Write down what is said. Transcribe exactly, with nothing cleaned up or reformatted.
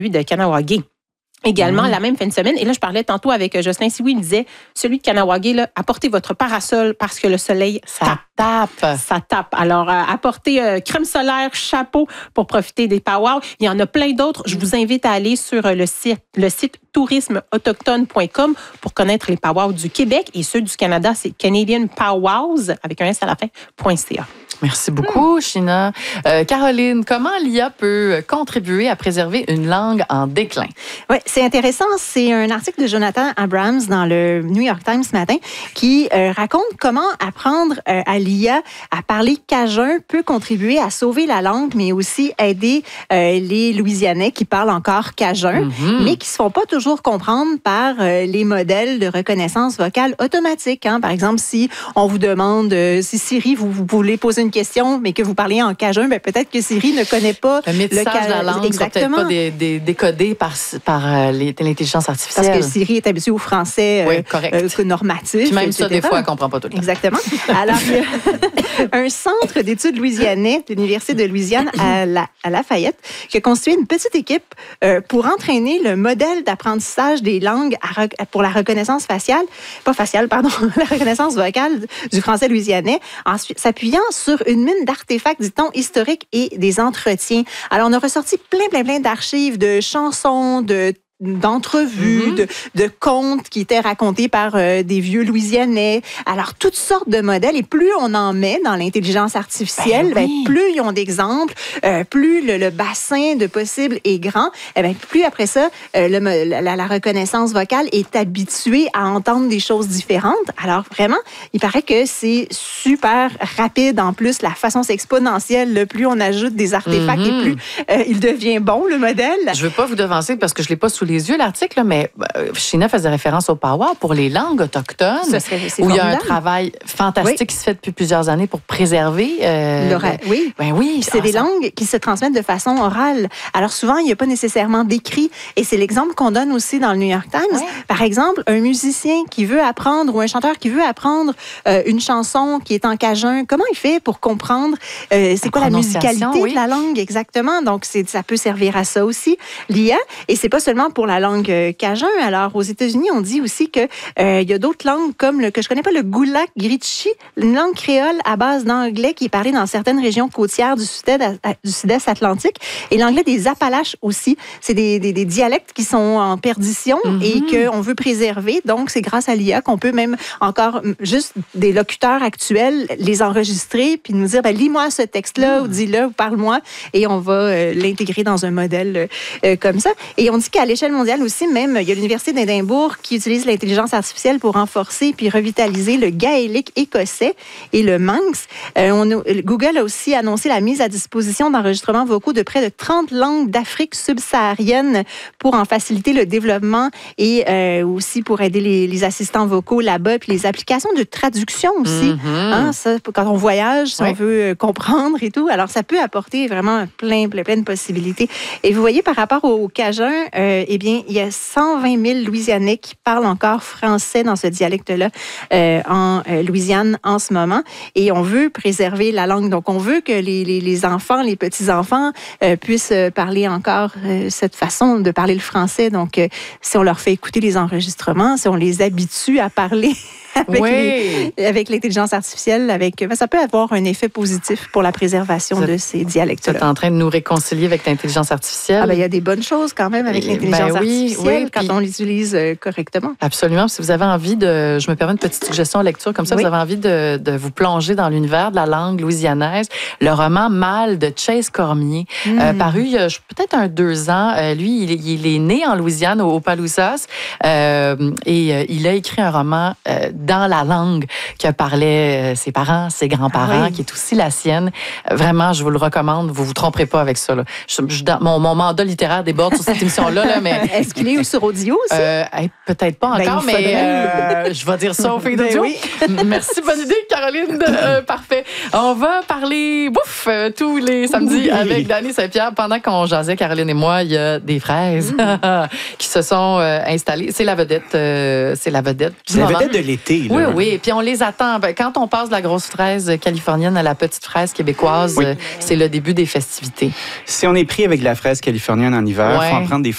de Kahnawake. Également, mmh. la même fin de semaine. Et là, je parlais tantôt avec Jocelyn Sioui, il me disait, celui de Kahnawake, là, apportez votre parasol parce que le soleil, ça tape. Ça tape. Alors, euh, apportez euh, crème solaire, chapeau pour profiter des powwows. Il y en a plein d'autres. Je vous invite à aller sur le site, le site tourisme autochtone point com pour connaître les powwows du Québec et ceux du Canada, c'est Canadian Powwows, avec un S à la fin, .ca. Merci beaucoup, mmh. Sheena. Euh, Caroline, comment l'I A peut contribuer à préserver une langue en déclin? Oui, c'est intéressant. C'est un article de Jonathan Abrams dans le New York Times ce matin qui euh, raconte comment apprendre euh, à l'I A à parler cajun peut contribuer à sauver la langue, mais aussi aider euh, les Louisianais qui parlent encore cajun, mmh. mais qui ne se font pas toujours comprendre par euh, les modèles de reconnaissance vocale automatique. Hein. Par exemple, si on vous demande, euh, si Siri, vous, vous voulez poser une question, mais que vous parlez en cajun, ben peut-être que Siri ne connaît pas le métissage le cajun. de la langue. Exactement. Peut-être pas des, des, décodé par, par euh, l'intelligence artificielle. Parce que Siri est habituée au français euh, oui, correct. Euh, normatif. Puis même et cetera. Ça, des fois, elle ne comprend pas tout le temps. Exactement. Alors, il y a un centre d'études louisianais de l'Université de Louisiane à, la, à Lafayette qui a constitué une petite équipe euh, pour entraîner le modèle d'apprentissage des langues à, pour la reconnaissance faciale, pas faciale, pardon, la reconnaissance vocale du français louisianais, en s'appuyant sur une mine d'artefacts, dit-on, historiques et des entretiens. Alors, on a ressorti plein, plein, plein d'archives de chansons, de d'entrevues, mm-hmm. de, de contes qui étaient racontés par euh, des vieux Louisianais. Alors, toutes sortes de modèles. Et plus on en met dans l'intelligence artificielle, ben oui. ben, plus ils ont d'exemples, euh, plus le, le bassin de possibles est grand, eh ben, plus après ça, euh, le, la, la reconnaissance vocale est habituée à entendre des choses différentes. Alors, vraiment, il paraît que c'est super rapide. En plus, la façon, c'est exponentielle. Le plus on ajoute des artefacts mm-hmm. et plus euh, il devient bon, le modèle. Je veux pas vous devancer parce que je l'ai pas sous les yeux, l'article, mais euh, Sheena faisait référence au powwow pour les langues autochtones, ça serait, où il y a un travail fantastique oui. qui se fait depuis plusieurs années pour préserver... Euh, L'oral, le... oui. Ben oui. C'est ah, des ça... langues qui se transmettent de façon orale. Alors souvent, il n'y a pas nécessairement d'écrit. Et c'est l'exemple qu'on donne aussi dans le New York Times. Oui. Par exemple, un musicien qui veut apprendre ou un chanteur qui veut apprendre euh, une chanson qui est en cajun, comment il fait pour comprendre euh, c'est la quoi la musicalité oui. de la langue exactement? Donc, c'est, ça peut servir à ça aussi, l'I A. Et c'est pas seulement pour la langue euh, cajun. Alors, aux États-Unis, on dit aussi qu'il euh, y a d'autres langues comme le que je connais pas, le Gulak Gritchi, une langue créole à base d'anglais qui est parlée dans certaines régions côtières du sud-est, du sud-est atlantique. Et l'anglais des Appalaches aussi. C'est des, des, des dialectes qui sont en perdition mm-hmm. et qu'on veut préserver. Donc, c'est grâce à l'I A qu'on peut même encore, juste des locuteurs actuels, les enregistrer puis nous dire, ben, lis-moi ce texte-là mm. ou dis-le ou parle-moi et on va euh, l'intégrer dans un modèle euh, comme ça. Et on dit qu'à l'échelle mondiale aussi, même, il y a l'Université d'Édimbourg qui utilise l'intelligence artificielle pour renforcer puis revitaliser le gaélique écossais et le manx. Euh, on, Google a aussi annoncé la mise à disposition d'enregistrements vocaux de près de trente langues d'Afrique subsaharienne pour en faciliter le développement et euh, aussi pour aider les, les assistants vocaux là-bas, puis les applications de traduction aussi. Mm-hmm. Hein, ça, quand on voyage, si oui. on veut comprendre et tout, alors ça peut apporter vraiment plein, plein, plein de possibilités. Et vous voyez, par rapport au Cajun, euh, eh bien, il y a cent vingt mille Louisianais qui parlent encore français dans ce dialecte-là euh, en euh, Louisiane en ce moment. Et on veut préserver la langue. Donc, on veut que les, les, les enfants, les petits-enfants euh, puissent parler encore euh, cette façon de parler le français. Donc, euh, si on leur fait écouter les enregistrements, si on les habitue à parler avec, oui. les, avec l'intelligence artificielle, avec, ben, ça peut avoir un effet positif pour la préservation ça, de ces dialectes-là. Tu es en train de nous réconcilier avec l'intelligence artificielle. Ah ben, il y a des bonnes choses quand même avec l'intelligence ben, oui, artificielle oui, quand puis, on l'utilise euh, correctement. Absolument. Si vous avez envie de... Je me permets une petite suggestion de lecture comme ça. Oui. Vous avez envie de, de vous plonger dans l'univers de la langue louisianaise. Le roman Mal de Chase Cormier, mm. euh, paru il y a peut-être un deux ans. Euh, lui, il, il est né en Louisiane, au Opelousas, euh, et euh, il a écrit un roman euh, dans la langue que parlaient ses parents, ses grands-parents, ah oui. qui est aussi la sienne. Vraiment, je vous le recommande. Vous ne vous tromperez pas avec ça. Là. Je, je, dans, mon, mon mandat littéraire déborde sur cette émission-là. Là, mais, est-ce qu'il est sur audio aussi? Euh, peut-être pas ben, encore, mais euh, je vais dire ça au fait d'audio. Ben oui. Merci, bonne idée, Caroline. Euh, parfait. On va parler bouffe euh, tous les samedis oui. avec Dany Saint-Pierre. Pendant qu'on jasait, Caroline et moi, il y a des fraises mmh. qui se sont euh, installées. C'est la vedette. Euh, c'est la vedette. C'est la vedette de l'été. Là. Oui, oui. Puis on les attend. Quand on passe de la grosse fraise californienne à la petite fraise québécoise, oui. c'est le début des festivités. Si on est pris avec la fraise californienne en hiver, il ouais. faut en prendre des